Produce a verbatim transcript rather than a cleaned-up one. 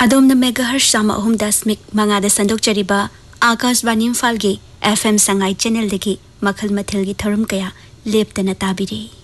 अदोमना megahertz Chama अहुम दशमिक मंगादा संदोकचरिबा Akashvani इम्फालगी F M Sangai channel दगी मखल मथिलगी थरुम कया लेप्तना ताबिरी।